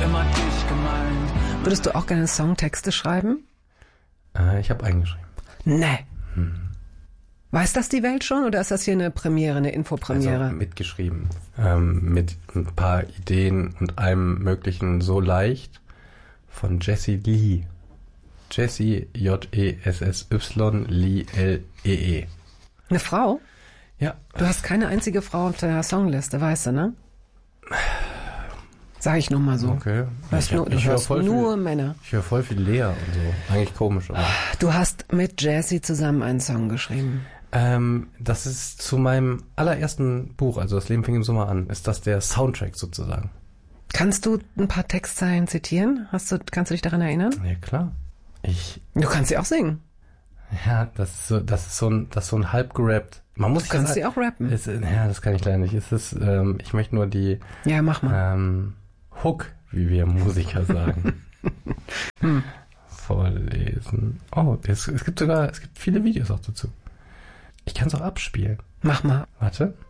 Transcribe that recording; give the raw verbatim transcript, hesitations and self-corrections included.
immer dich gemeint. Würdest du auch gerne Songtexte schreiben? Äh, ich habe eingeschrieben. Nee. Hm. Weiß das die Welt schon oder ist das hier eine Premiere, eine Infopremiere? Also mitgeschrieben. Ähm, mit ein paar Ideen und allem Möglichen so leicht von Jessie Lee. Jessie, J E S S Y, Lee, L E E. Eine Frau? Ja. Du hast keine einzige Frau auf der Songliste, weißt du, ne? Sag ich nur mal so. Okay. Du hörst Ich, nur, du ich höre hörst voll nur viel, Männer. Ich höre voll viel Lea und so. Eigentlich komisch, aber. Du hast mit Jessie zusammen einen Song geschrieben. Ähm, das ist zu meinem allerersten Buch, also Das Leben fing im Sommer an, ist das der Soundtrack sozusagen. Kannst du ein paar Textzeilen zitieren? Hast du, kannst du dich daran erinnern? Ja, klar. Ich. Du kannst sie auch singen. Ja, das ist so, das ist so ein, das ist so ein halb gerappt. Man muss Du kannst sie auch rappen. Ist, ja, das kann ich leider nicht. Es ist, ähm, ich möchte nur die Ja, mach mal. ähm, Hook, wie wir Musiker sagen, hm. vorlesen. Oh, es, es gibt sogar, es gibt viele Videos auch dazu. Ich kann es auch abspielen. Mach mal. Warte.